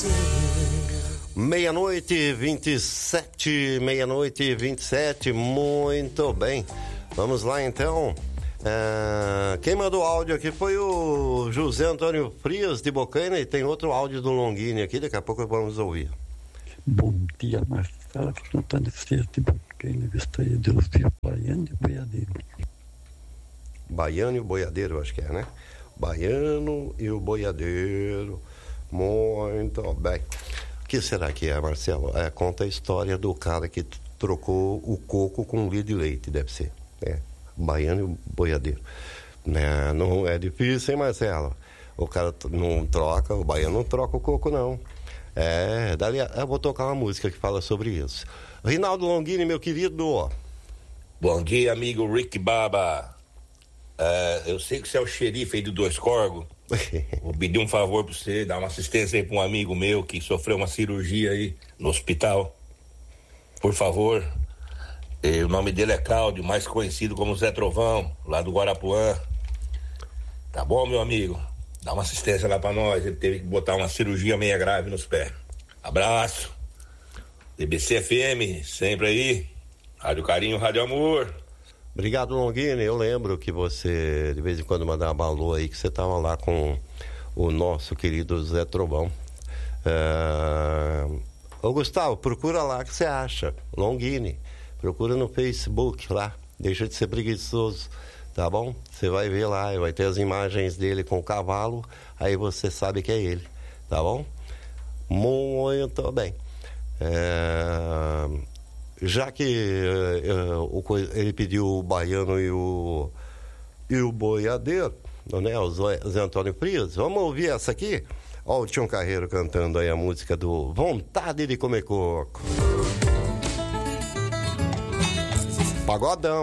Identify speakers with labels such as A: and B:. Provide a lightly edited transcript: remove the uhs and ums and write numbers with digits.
A: Meia-noite e 27, meia-noite e 27, muito bem. Vamos lá então. Quem mandou áudio aqui foi o José Antônio Frias de Bocaina e tem outro áudio do Longini aqui, daqui a pouco vamos ouvir.
B: Bom dia, Marcelo, Antônio Frias de Bocaina, gostaria de ouvir Baiano e Boiadeiro.
A: Baiano e o Boiadeiro, acho que é, né? Baiano e o Boiadeiro, muito bem. O que será que é, Marcelo? Conta a história do cara que trocou o coco com litro de leite, deve ser. Baiano e o Boiadeiro. Não é difícil, hein, Marcelo? O cara não troca, o baiano não troca o coco, não. Dali eu vou tocar uma música que fala sobre isso. Rinaldo Longini, meu querido.
C: Bom dia, amigo Rick Baba. Eu sei que você é o xerife aí do Dois Corgos. Vou pedir um favor pra você, dar uma assistência aí pra um amigo meu que sofreu uma cirurgia aí no hospital. Por favor. O nome dele é Cláudio, mais conhecido como Zé Trovão, lá do Guarapuã. Tá bom, meu amigo? Dá uma assistência lá pra nós. Ele teve que botar uma cirurgia meia grave nos pés. Abraço. DBC FM, sempre aí. Rádio Carinho, Rádio Amor.
A: Obrigado, Longini. Eu lembro que você, de vez em quando, mandava uma alô aí, que você estava lá com o nosso querido Zé Trovão. Ô, Gustavo, procura lá que você acha. Longini. Procura no Facebook lá. Deixa de ser preguiçoso, tá bom? Você vai ver lá, vai ter as imagens dele com o cavalo, aí você sabe que é ele, tá bom? Muito bem. Já que ele pediu o Baiano e o Boiadeiro, né? O Zé Antônio Frias, vamos ouvir essa aqui? Ó, o Tião Carreiro cantando aí a música do Vontade de Comer Coco. Pagodão.